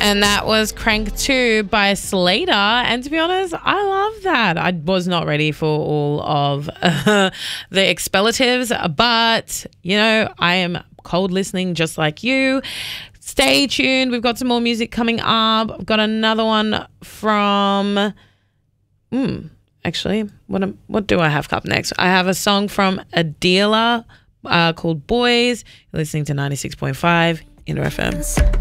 And that was Crank 2 by Slater. And to be honest, I love that. I was not ready for all of the expellatives, but, you know, I am cold listening just like you. Stay tuned. We've got some more music coming up. I've got another one from... Actually, what do I have up next? I have a song from Adela called Boys. You're listening to 96.5 Inter FM.